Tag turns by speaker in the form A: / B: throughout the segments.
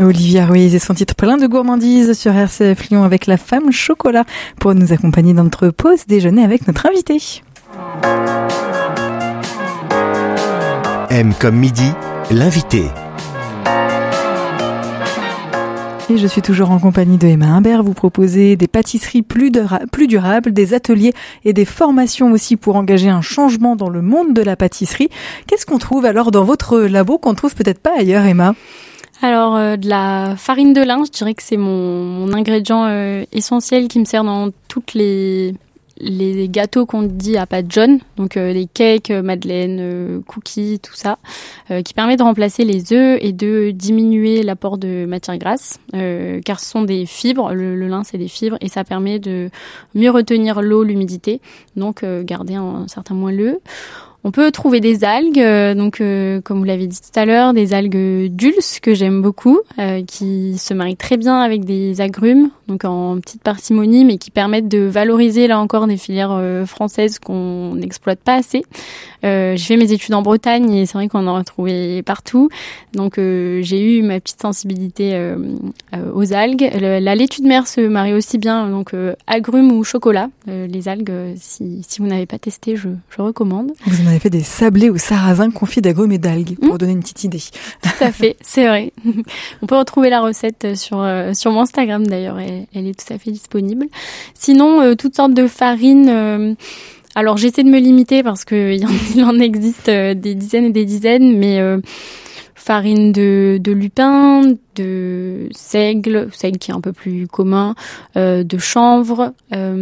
A: Olivia Ruiz et son titre plein de gourmandise sur RCF Lyon avec la femme chocolat pour nous accompagner dans notre pause déjeuner avec notre invité.
B: M comme midi, l'invité.
A: Et je suis toujours en compagnie de Emma Humbert. Vous proposez des pâtisseries plus durables, des ateliers et des formations aussi pour engager un changement dans le monde de la pâtisserie. Qu'est-ce qu'on trouve alors dans votre labo qu'on trouve peut-être pas ailleurs, Emma ?
C: Alors, de la farine de lin, je dirais que c'est mon ingrédient essentiel qui me sert dans toutes les gâteaux qu'on dit à pâte jaune, donc les cakes, madeleines, cookies, tout ça, qui permet de remplacer les œufs et de diminuer l'apport de matières grasses, car ce sont des fibres, le lin c'est des fibres, et ça permet de mieux retenir l'eau, l'humidité, donc garder un certain moelleux. On peut trouver des algues, comme vous l'avez dit tout à l'heure, des algues dulces que j'aime beaucoup, qui se marient très bien avec des agrumes, donc en petite parcimonie, mais qui permettent de valoriser là encore des filières françaises qu'on n'exploite pas assez. J'ai fait mes études en Bretagne et c'est vrai qu'on en retrouvait partout, donc j'ai eu ma petite sensibilité aux algues. La laitue de mer se marie aussi bien, donc agrumes ou chocolat. Les algues, si vous n'avez pas testé, je recommande.
A: Vous en avez fait des sablés au sarrasin confits d'agrumes et d'algues, pour donner une petite idée.
C: Tout à fait, c'est vrai. On peut retrouver la recette sur mon Instagram d'ailleurs, elle est tout à fait disponible. Sinon, toutes sortes de farines. Alors j'essaie de me limiter parce que il en existe des dizaines et des dizaines, mais farine de lupin, de seigle qui est un peu plus commun, de chanvre,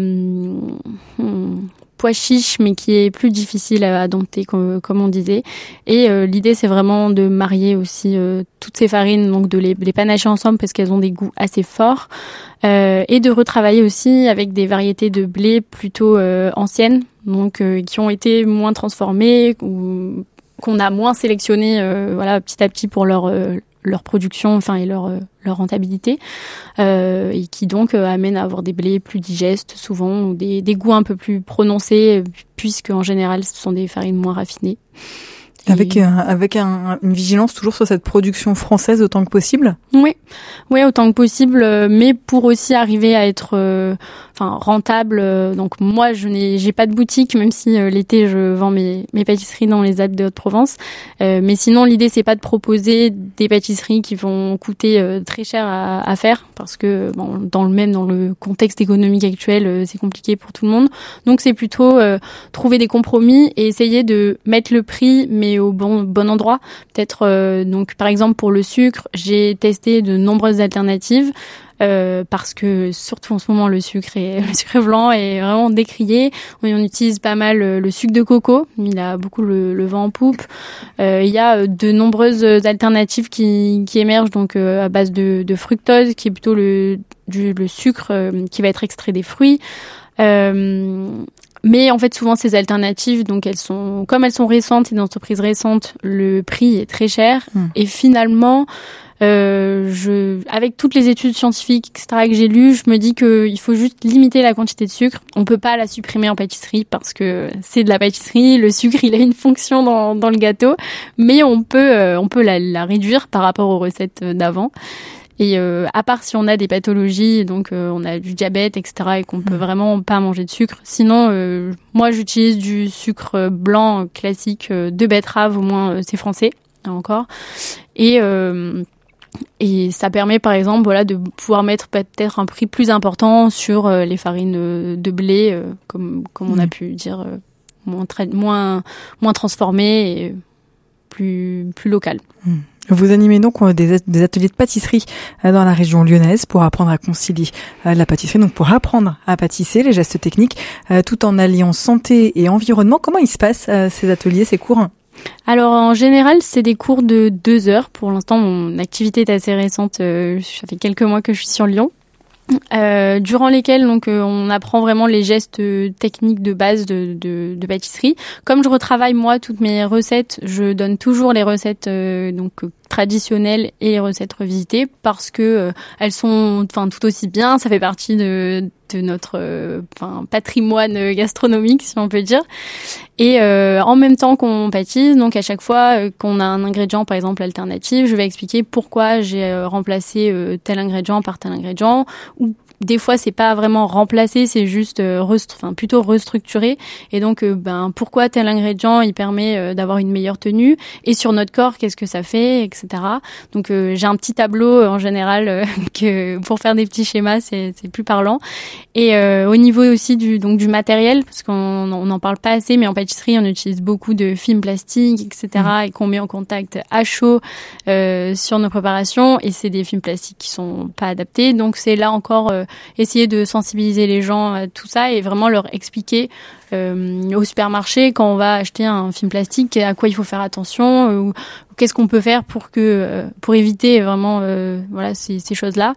C: pois chiche, mais qui est plus difficile à dompter, comme on disait. Et l'idée, c'est vraiment de marier aussi toutes ces farines, donc de les panacher ensemble parce qu'elles ont des goûts assez forts, et de retravailler aussi avec des variétés de blé plutôt anciennes, donc qui ont été moins transformées ou qu'on a moins sélectionnées, petit à petit pour leur production, et leur rentabilité, et qui donc amène à avoir des blés plus digestes souvent, ou des goûts un peu plus prononcés, puisque en général ce sont des farines moins raffinées.
A: Avec une vigilance toujours sur cette production française autant que possible.
C: Oui, autant que possible, mais pour aussi arriver à être rentable. Donc moi, j'ai pas de boutique, même si l'été je vends mes pâtisseries dans les Alpes de Haute-Provence. Mais sinon, l'idée c'est pas de proposer des pâtisseries qui vont coûter très cher à faire, parce que dans le contexte économique actuel, c'est compliqué pour tout le monde. Donc c'est plutôt trouver des compromis et essayer de mettre le prix, mais au bon endroit. Peut-être donc par exemple pour le sucre, j'ai testé de nombreuses alternatives. Parce que surtout en ce moment le sucre blanc est vraiment décrié. On utilise pas mal le sucre de coco, il a beaucoup le vent en poupe. Il y a de nombreuses alternatives qui émergent, donc à base de fructose, qui est plutôt le sucre qui va être extrait des fruits. Mais en fait, souvent, ces alternatives, donc comme elles sont récentes, c'est des entreprises récentes, le prix est très cher. Et finalement, avec toutes les études scientifiques, etc., que j'ai lues, je me dis qu'il faut juste limiter la quantité de sucre. On peut pas la supprimer en pâtisserie parce que c'est de la pâtisserie. Le sucre, il a une fonction dans le gâteau, mais on peut la réduire par rapport aux recettes d'avant. Et à part si on a des pathologies, donc on a du diabète, etc., et qu'on peut vraiment pas manger de sucre. Sinon, moi, j'utilise du sucre blanc classique de betterave, au moins c'est français, encore. Et ça permet, par exemple, de pouvoir mettre peut-être un prix plus important sur les farines de blé, comme on a pu dire, moins transformées et plus locales.
A: Vous animez donc des ateliers de pâtisserie dans la région lyonnaise pour apprendre à concilier la pâtisserie, donc pour apprendre à pâtisser, les gestes techniques, tout en alliant santé et environnement. Comment il se passe ces ateliers, ces cours ?
C: Alors en général, c'est des cours de 2 heures. Pour l'instant, mon activité est assez récente. Ça fait quelques mois que je suis sur Lyon. Durant lesquels on apprend vraiment les gestes techniques de base de pâtisserie. Comme je retravaille moi toutes mes recettes, je donne toujours les recettes traditionnelles et les recettes revisitées parce que elles sont tout aussi bien. Ça fait partie de notre patrimoine gastronomique, si on peut dire. Et en même temps qu'on pâtisse, donc à chaque fois qu'on a un ingrédient, par exemple alternatif, je vais expliquer pourquoi j'ai remplacé tel ingrédient par tel ingrédient, ou des fois, c'est pas vraiment remplacer, c'est juste plutôt restructurer. Et donc, pourquoi tel ingrédient il permet d'avoir une meilleure tenue, et sur notre corps, qu'est-ce que ça fait, etc. Donc, j'ai un petit tableau en général que pour faire des petits schémas, c'est plus parlant. Et au niveau aussi du matériel, parce qu'on n'en parle pas assez, mais en pâtisserie, on utilise beaucoup de films plastiques, etc. Et qu'on met en contact à chaud sur nos préparations. Et c'est des films plastiques qui sont pas adaptés. Donc, c'est là encore essayer de sensibiliser les gens à tout ça et vraiment leur expliquer au supermarché, quand on va acheter un film plastique, à quoi il faut faire attention, ou qu'est-ce qu'on peut faire pour éviter vraiment ces choses-là.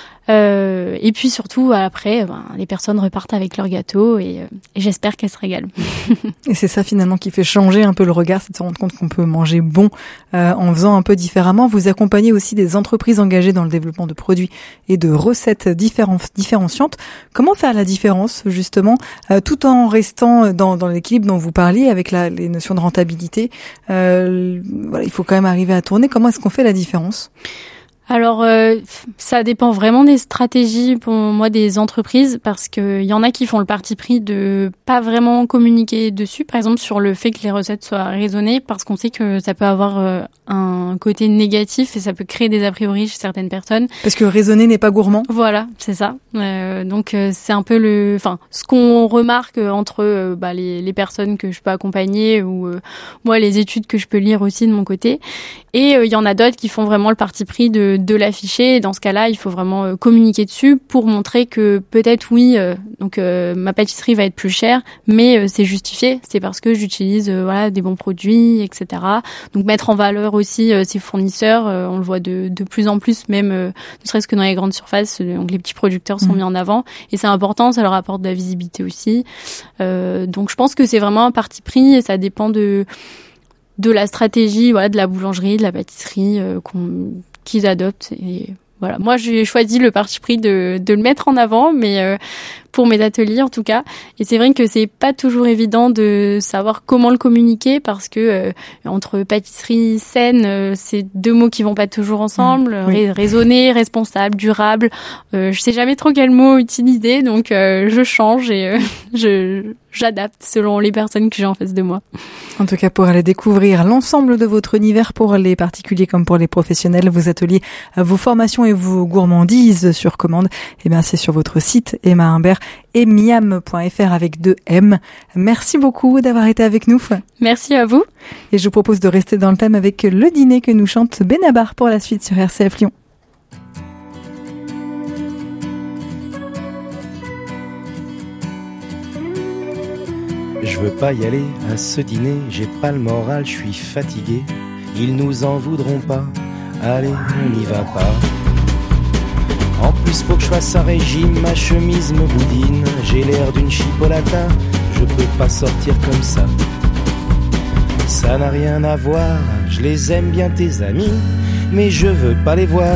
C: Et puis surtout, après, les personnes repartent avec leur gâteau et j'espère qu'elles se régalent.
A: Et c'est ça finalement qui fait changer un peu le regard, c'est de se rendre compte qu'on peut manger bon en faisant un peu différemment. Vous accompagnez aussi des entreprises engagées dans le développement de produits et de recettes différenciantes. Comment faire la différence justement, tout en restant dans l'équilibre dont vous parliez avec les notions de rentabilité. Il faut quand même arriver à tourner. Comment est-ce qu'on fait la différence ?
C: Alors, ça dépend vraiment des stratégies pour moi des entreprises, parce que y en a qui font le parti pris de pas vraiment communiquer dessus, par exemple sur le fait que les recettes soient raisonnées, parce qu'on sait que ça peut avoir un côté négatif et ça peut créer des a priori chez certaines personnes.
A: Parce que raisonner n'est pas gourmand.
C: Voilà, c'est ça. Donc c'est un peu ce qu'on remarque entre les personnes que je peux accompagner ou moi les études que je peux lire aussi de mon côté. Et il y en a d'autres qui font vraiment le parti pris de l'afficher. Et dans ce cas-là, il faut vraiment communiquer dessus pour montrer que peut-être ma pâtisserie va être plus chère, mais c'est justifié. C'est parce que j'utilise des bons produits, etc. Donc mettre en valeur aussi ses fournisseurs. On le voit de plus en plus, même ne serait-ce que dans les grandes surfaces. Donc les petits producteurs sont mis en avant et c'est important. Ça leur apporte de la visibilité aussi. Donc je pense que c'est vraiment un parti pris et ça dépend de la stratégie, de la boulangerie, de la pâtisserie qu'ils adoptent. Et voilà, moi j'ai choisi le parti pris de le mettre en avant, mais pour mes ateliers en tout cas. Et c'est vrai que c'est pas toujours évident de savoir comment le communiquer, parce que entre pâtisserie saine, c'est deux mots qui vont pas toujours ensemble. Raisonné, responsable, durable. Je sais jamais trop quel mot utiliser, donc je change et j'adapte selon les personnes que j'ai en face de moi.
A: En tout cas, pour aller découvrir l'ensemble de votre univers pour les particuliers comme pour les professionnels, vos ateliers, vos formations et vos gourmandises sur commande, c'est sur votre site Emma Humbert et miam.fr avec 2 M. Merci beaucoup d'avoir été avec nous.
C: Merci à vous.
A: Et je vous propose de rester dans le thème avec le dîner que nous chante Benabar pour la suite sur RCF Lyon.
B: Je veux pas y aller à ce dîner, j'ai pas le moral, je suis fatigué. Ils nous en voudront pas, allez, on n'y va pas. En plus faut que je fasse un régime, ma chemise me boudine. J'ai l'air d'une chipolata, je peux pas sortir comme ça. Ça n'a rien à voir, je les aime bien tes amis, mais je veux pas les voir.